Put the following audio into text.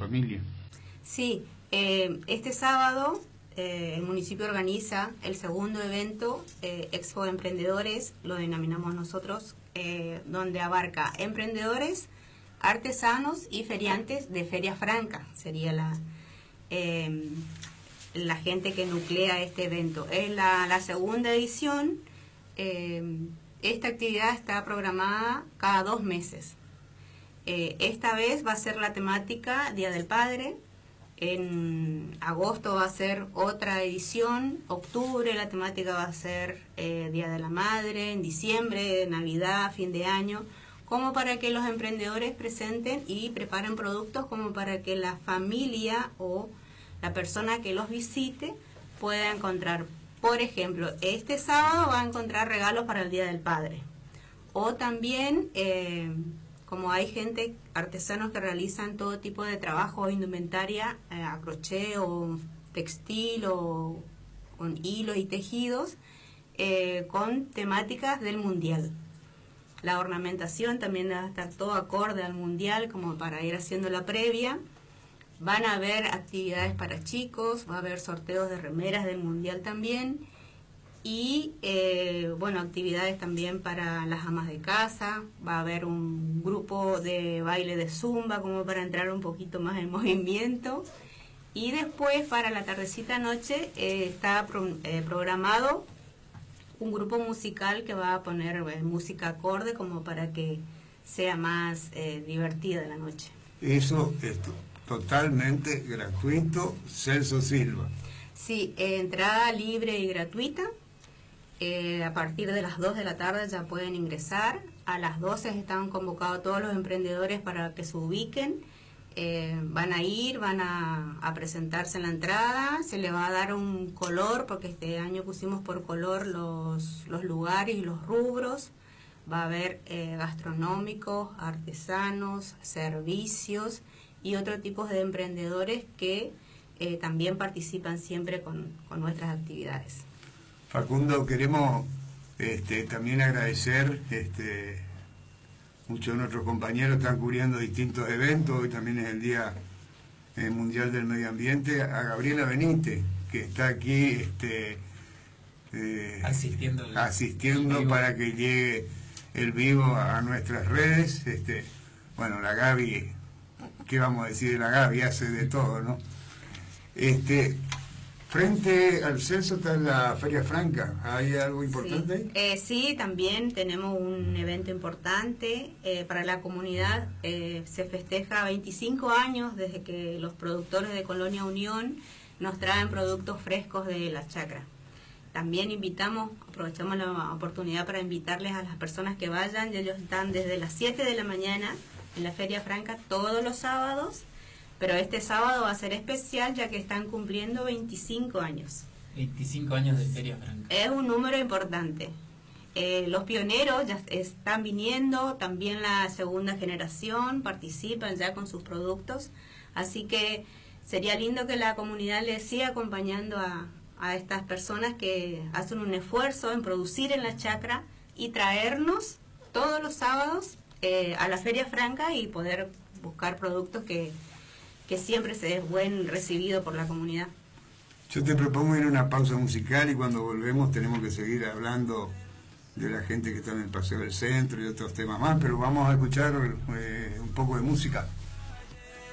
familia. Sí, este sábado el municipio organiza el segundo evento, Expo de Emprendedores, lo denominamos nosotros, donde abarca emprendedores, artesanos y feriantes de Feria Franca, sería la gente que nuclea este evento. Es la segunda edición. Esta actividad está programada cada 2 meses. Esta vez va a ser la temática Día del Padre. En agosto va a ser otra edición, octubre la temática va a ser Día de la Madre, en diciembre, Navidad, fin de año, como para que los emprendedores presenten y preparen productos como para que la familia o la persona que los visite pueda encontrar. Por ejemplo, este sábado va a encontrar regalos para el Día del Padre. O también, como hay gente, artesanos que realizan todo tipo de trabajo o indumentaria a crochet o textil o con hilos y tejidos, con temáticas del mundial. La ornamentación también va a estar todo acorde al mundial, como para ir haciendo la previa. Van a haber actividades para chicos, va a haber sorteos de remeras del mundial también. Y bueno, actividades también para las amas de casa, va a haber un grupo de baile de zumba como para entrar un poquito más en movimiento, y después para la tardecita noche está programado un grupo musical que va a poner música acorde como para que sea más divertida la noche. Eso es totalmente gratuito, Celso Silva. Sí, entrada libre y gratuita. A partir de las 2 de la tarde ya pueden ingresar. A las 12 están convocados todos los emprendedores para que se ubiquen. Van a ir, van a presentarse en la entrada. Se le va a dar un color, porque este año pusimos por color los lugares y los rubros. Va a haber gastronómicos, artesanos, servicios y otro tipo de emprendedores que también participan siempre con nuestras actividades. Facundo, queremos también agradecer, muchos de nuestros compañeros están cubriendo distintos eventos, hoy también es el Día Mundial del Medio Ambiente, a Gabriela Benítez, que está aquí asistiendo para que llegue el vivo a nuestras redes. Bueno, la Gaby, ¿qué vamos a decir de la Gaby? Hace de todo, ¿no? Frente al Celso está la Feria Franca. ¿Hay algo importante ahí? Sí, también tenemos un evento importante para la comunidad. Se festeja 25 años desde que los productores de Colonia Unión nos traen productos frescos de la chacra. También aprovechamos la oportunidad para invitarles a las personas que vayan. Ellos están desde las 7 de la mañana en la Feria Franca todos los sábados. Pero este sábado va a ser especial ya que están cumpliendo 25 años. 25 años de Feria Franca. Es un número importante. Los pioneros ya están viniendo, también la segunda generación participan ya con sus productos. Así que sería lindo que la comunidad les siga acompañando a estas personas que hacen un esfuerzo en producir en la chacra y traernos todos los sábados a la Feria Franca y poder buscar productos que siempre se es buen recibido por la comunidad. Yo te propongo ir a una pausa musical y cuando volvemos tenemos que seguir hablando de la gente que está en el Paseo del Centro y otros temas más, pero vamos a escuchar un poco de música.